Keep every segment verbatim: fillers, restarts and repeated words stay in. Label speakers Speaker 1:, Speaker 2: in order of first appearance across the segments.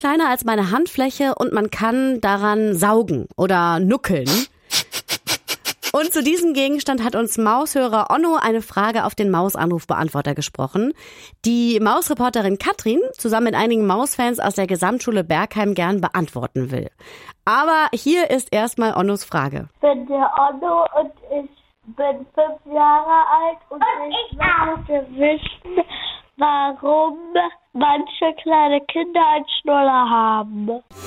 Speaker 1: kleiner als meine Handfläche und man kann daran saugen oder nuckeln. Und zu diesem Gegenstand hat uns Maushörer Onno eine Frage auf den Mausanrufbeantworter gesprochen, die Mausreporterin Katrin zusammen mit einigen Mausfans aus der Gesamtschule Bergheim gern beantworten will. Aber hier ist erstmal Onnos Frage.
Speaker 2: Ich bin der Onno und ich bin fünf Jahre alt und, und ich möchte wissen, warum manche kleine Kinder einen Schnuller haben.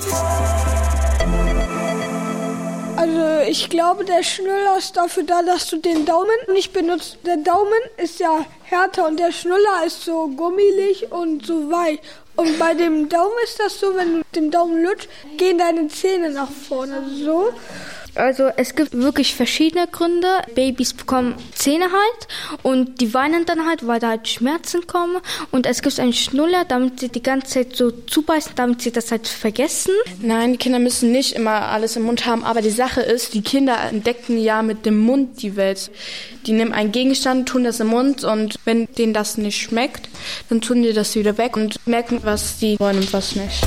Speaker 3: Also ich glaube, der Schnuller ist dafür da, dass du den Daumen nicht benutzt. Der Daumen ist ja härter und der Schnuller ist so gummelig und so weich. Und bei dem Daumen ist das so, wenn du den Daumen lutscht, gehen deine Zähne nach vorne, so.
Speaker 4: Also es gibt wirklich verschiedene Gründe. Babys bekommen Zähne halt und die weinen dann halt, weil da halt Schmerzen kommen. Und es gibt einen Schnuller, damit sie die ganze Zeit so zubeißen, damit sie das halt vergessen.
Speaker 5: Nein, die Kinder müssen nicht immer alles im Mund haben. Aber die Sache ist, die Kinder entdecken ja mit dem Mund die Welt. Die nehmen einen Gegenstand, tun das im Mund und wenn denen das nicht schmeckt, dann tun die das wieder weg und merken, was die wollen und was nicht.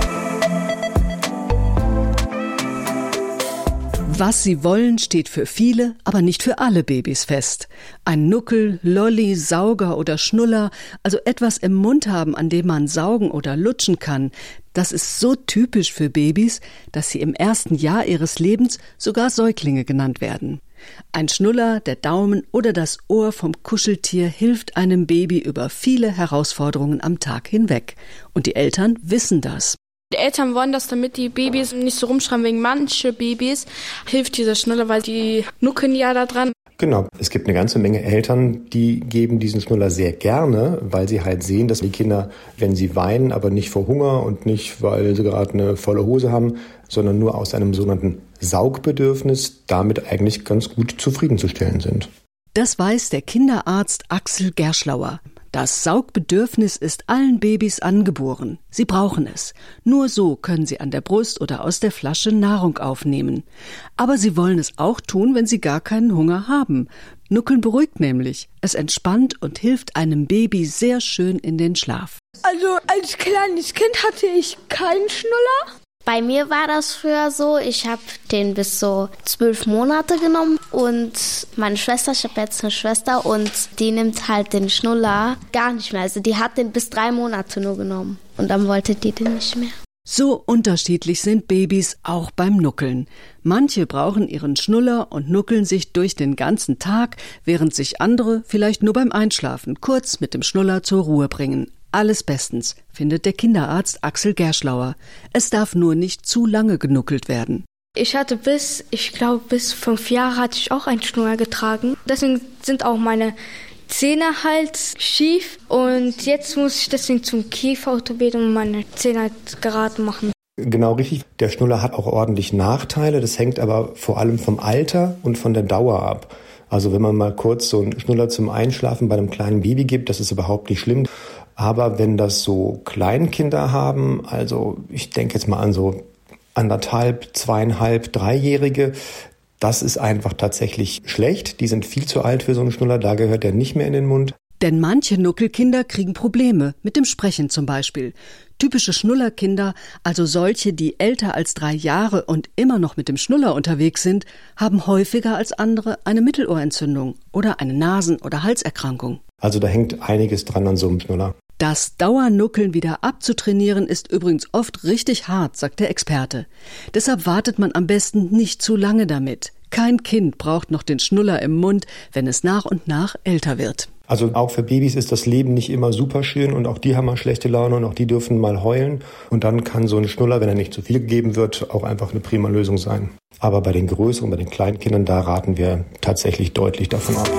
Speaker 6: Was sie wollen, steht für viele, aber nicht für alle Babys fest. Ein Nuckel, Lolli, Sauger oder Schnuller, also etwas im Mund haben, an dem man saugen oder lutschen kann, das ist so typisch für Babys, dass sie im ersten Jahr ihres Lebens sogar Säuglinge genannt werden. Ein Schnuller, der Daumen oder das Ohr vom Kuscheltier hilft einem Baby über viele Herausforderungen am Tag hinweg. Und die Eltern wissen das.
Speaker 5: Die Eltern wollen das, damit die Babys nicht so rumschreien. Wegen manche Babys hilft dieser Schnuller, weil die nuckeln ja da dran.
Speaker 7: Genau, es gibt eine ganze Menge Eltern, die geben diesen Schnuller sehr gerne, weil sie halt sehen, dass die Kinder, wenn sie weinen, aber nicht vor Hunger und nicht, weil sie gerade eine volle Hose haben, sondern nur aus einem sogenannten Saugbedürfnis damit eigentlich ganz gut zufriedenzustellen sind.
Speaker 6: Das weiß der Kinderarzt Axel Gerschlauer. Das Saugbedürfnis ist allen Babys angeboren. Sie brauchen es. Nur so können sie an der Brust oder aus der Flasche Nahrung aufnehmen. Aber sie wollen es auch tun, wenn sie gar keinen Hunger haben. Nuckeln beruhigt nämlich. Es entspannt und hilft einem Baby sehr schön in den Schlaf.
Speaker 3: Also als kleines Kind hatte ich keinen Schnuller.
Speaker 8: Bei mir war das früher so, ich habe den bis so zwölf Monate genommen und meine Schwester, ich habe jetzt eine Schwester und die nimmt halt den Schnuller gar nicht mehr. Also die hat den bis drei Monate nur genommen und dann wollte die den nicht mehr.
Speaker 6: So unterschiedlich sind Babys auch beim Nuckeln. Manche brauchen ihren Schnuller und nuckeln sich durch den ganzen Tag, während sich andere vielleicht nur beim Einschlafen kurz mit dem Schnuller zur Ruhe bringen. Alles bestens, findet der Kinderarzt Axel Gerschlauer. Es darf nur nicht zu lange genuckelt werden.
Speaker 4: Ich hatte bis, ich glaube, bis fünf Jahre hatte ich auch einen Schnuller getragen. Deswegen sind auch meine Zähne halt schief. Und jetzt muss ich deswegen zum Kieferorthopäden und meine Zähne halt gerade machen.
Speaker 7: Genau richtig. Der Schnuller hat auch ordentlich Nachteile. Das hängt aber vor allem vom Alter und von der Dauer ab. Also wenn man mal kurz so einen Schnuller zum Einschlafen bei einem kleinen Baby gibt, das ist überhaupt nicht schlimm. Aber wenn das so Kleinkinder haben, also ich denke jetzt mal an so anderthalb, zweieinhalb, dreijährige, das ist einfach tatsächlich schlecht. Die sind viel zu alt für so einen Schnuller, da gehört der nicht mehr in den Mund.
Speaker 6: Denn manche Nuckelkinder kriegen Probleme, mit dem Sprechen zum Beispiel. Typische Schnullerkinder, also solche, die älter als drei Jahre und immer noch mit dem Schnuller unterwegs sind, haben häufiger als andere eine Mittelohrentzündung oder eine Nasen- oder Halserkrankung.
Speaker 7: Also da hängt einiges dran an so einem Schnuller.
Speaker 6: Das Dauernuckeln wieder abzutrainieren ist übrigens oft richtig hart, sagt der Experte. Deshalb wartet man am besten nicht zu lange damit. Kein Kind braucht noch den Schnuller im Mund, wenn es nach und nach älter wird.
Speaker 7: Also auch für Babys ist das Leben nicht immer super schön und auch die haben mal schlechte Laune und auch die dürfen mal heulen. Und dann kann so ein Schnuller, wenn er nicht zu viel gegeben wird, auch einfach eine prima Lösung sein. Aber bei den größeren, bei den kleinen Kindern, da raten wir tatsächlich deutlich davon ab.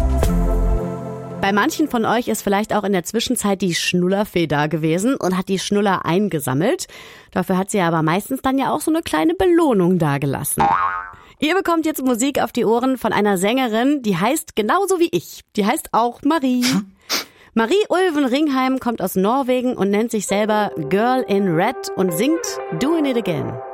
Speaker 1: Bei manchen von euch ist vielleicht auch in der Zwischenzeit die Schnullerfee da gewesen und hat die Schnuller eingesammelt. Dafür hat sie aber meistens dann ja auch so eine kleine Belohnung dagelassen. Ihr bekommt jetzt Musik auf die Ohren von einer Sängerin, die heißt genauso wie ich. Die heißt auch Marie. Marie Ulven Ringheim kommt aus Norwegen und nennt sich selber Girl in Red und singt Doing It Again.